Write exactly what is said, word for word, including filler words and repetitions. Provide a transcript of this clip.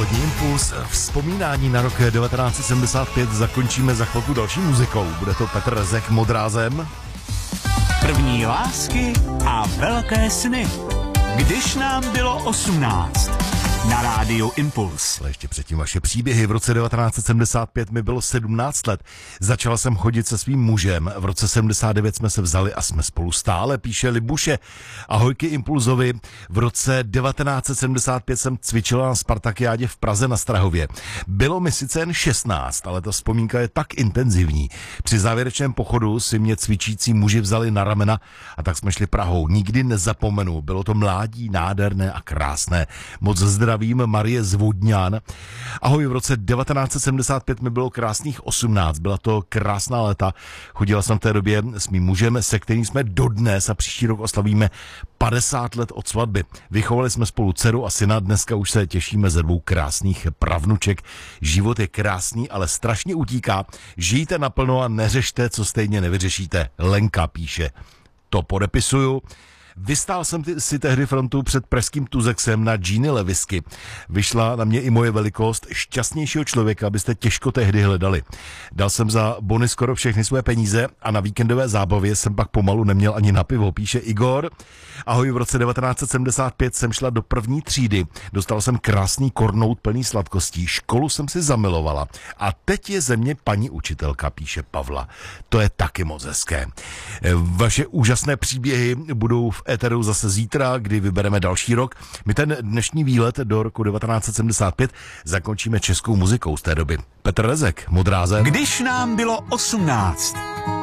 Sobotní impuls, vzpomínání na rok devatenáct set sedmdesát pět zakončíme za chvilku další muzikou. Bude to Petr Rezek Modrá zem. První lásky a velké sny. Když nám bylo osmnáct. Na rádiu Impuls. Ale ještě předtím vaše příběhy. V roce devatenáct set sedmdesát pět mi bylo sedmnáct let. Začal jsem chodit se svým mužem. V roce sedmdesát devět jsme se vzali a jsme spolu stále, píše Libuše. Ahojky Impulzovi. V roce devatenáct set sedmdesát pět jsem cvičila na Spartakiádě v Praze na Strahově. Bylo mi sice jen šestnáct, ale ta vzpomínka je tak intenzivní. Při závěrečném pochodu si mě cvičící muži vzali na ramena a tak jsme šli Prahou. Nikdy nezapomenu. Bylo to mládí, nádherné a krásné. Moc zdravím, Marie Zvodňan. Ahoj, v roce devatenáct set sedmdesát pět mi bylo krásných osmnáct. Byla to krásná léta. Chodila jsem v té době s mým mužem, se kterým jsme dodnes a příští rok oslavíme padesát let od svatby. Vychovali jsme spolu dceru a syna, dneska už se těšíme ze dvou krásných pravnuček. Život je krásný, ale strašně utíká. Žijte naplno a neřešte, co stejně nevyřešíte. Lenka píše. To podepisuju. Vystál jsem si tehdy frontu před pražským Tuzexem na Jeany Levisky. Vyšla na mě i moje velikost. Šťastnějšího člověka byste těžko tehdy hledali. Dal jsem za bony skoro všechny své peníze a na víkendové zábavě jsem pak pomalu neměl ani na pivo, píše Igor. Ahoj, v roce devatenáct set sedmdesát pět jsem šla do první třídy. Dostal jsem krásný kornout plný sladkostí. Školu jsem si zamilovala. A teď je ze mě paní učitelka, píše Pavla. To je taky moc hezké. Vaše úžasné příběhy budou v éteru zase zítra, kdy vybereme další rok. My ten dnešní výlet do roku devatenáct set sedmdesát pět zakončíme českou muzikou z té doby. Petr Rezek, Modrá zem. Když nám bylo osmnáct.